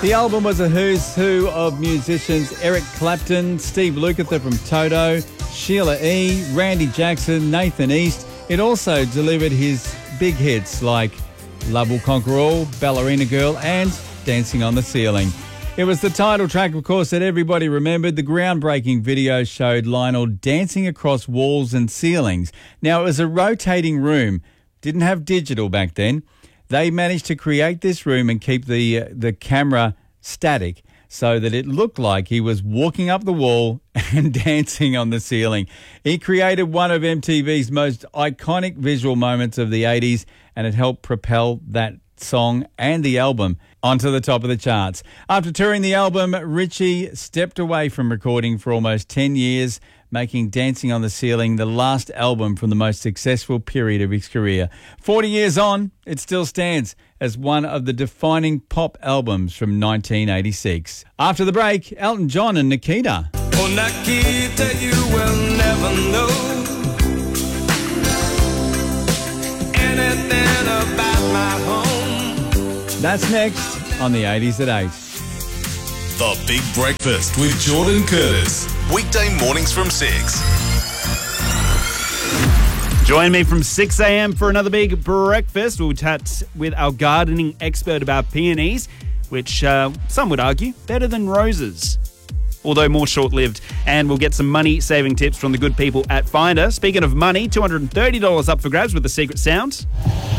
The album was a who's who of musicians: Eric Clapton, Steve Lukather from Toto, Sheila E., Randy Jackson, Nathan East. It also delivered his big hits like Love Will Conquer All, Ballerina Girl and Dancing on the Ceiling. It was the title track, of course, that everybody remembered. The groundbreaking video showed Lionel dancing across walls and ceilings. Now, it was a rotating room. Didn't have digital back then. They managed to create this room and keep the camera static so that it looked like he was walking up the wall and dancing on the ceiling. He created one of MTV's most iconic visual moments of the 80s, and it helped propel that song and the album onto the top of the charts. After touring the album, Richie stepped away from recording for almost 10 years, making Dancing on the Ceiling the last album from the most successful period of his career. 40 years on, it still stands as one of the defining pop albums from 1986. After the break, Elton John and Nikita. Oh, Nikita, you will never know anything about my home. That's next on the 80s at 8. The Big Breakfast with Jordan Curtis. Weekday mornings from 6. Join me from 6 a.m. for another Big Breakfast. We'll chat with our gardening expert about peonies, which some would argue better than roses, although more short-lived. And we'll get some money-saving tips from the good people at Finder. Speaking of money, $230 up for grabs with the secret sound.